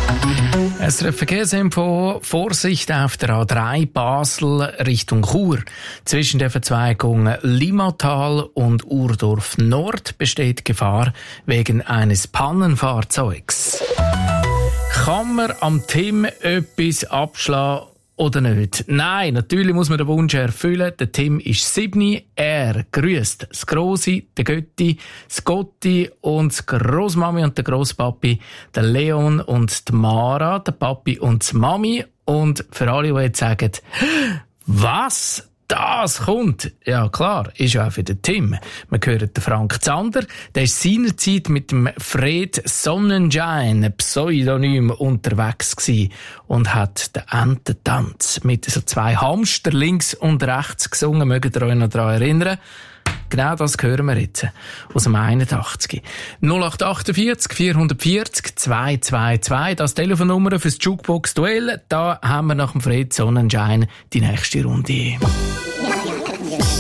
SRF Verkehrsinfo, Vorsicht auf der A3 Basel Richtung Chur. Zwischen der Verzweigung Limmatal und Urdorf Nord besteht Gefahr wegen eines Pannenfahrzeugs. Kann man am Tim etwas abschlagen oder nicht? Nein, natürlich muss man den Wunsch erfüllen. Der Tim ist 7. Er grüßt das Grossi, der Götti, das Gotti und die Grossmami und der Grosspapi, der Leon und die Mara, der Papi und die Mami. Und für alle, die jetzt sagen, was? Das kommt! Ja klar, ist ja auch für den Tim. Wir hören den Frank Zander, der ist seinerzeit mit dem Fred Sonnenschein, Pseudonym, unterwegs gewesen und hat den Ententanz mit so 2 Hamster links und rechts gesungen. Mögt ihr euch noch daran erinnern? Genau das hören wir jetzt aus dem 81. 0848 440 222, das Telefonnummer fürs Jukebox-Duell. Da haben wir nach dem Fred Sonnenschein die nächste Runde.